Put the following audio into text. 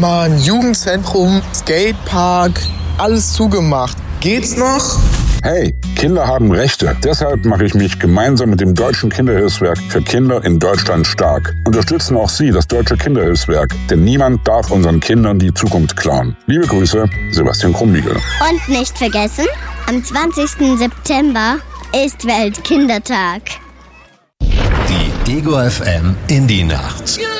Mann, Jugendzentrum, Skatepark, alles zugemacht. Geht's noch? Hey, Kinder haben Rechte. Deshalb mache ich mich gemeinsam mit dem Deutschen Kinderhilfswerk für Kinder in Deutschland stark. Unterstützen auch Sie das Deutsche Kinderhilfswerk, denn niemand darf unseren Kindern die Zukunft klauen. Liebe Grüße, Sebastian Krumbiegel. Und nicht vergessen, am 20. September ist Weltkindertag. Die Ego FM Indie Nacht.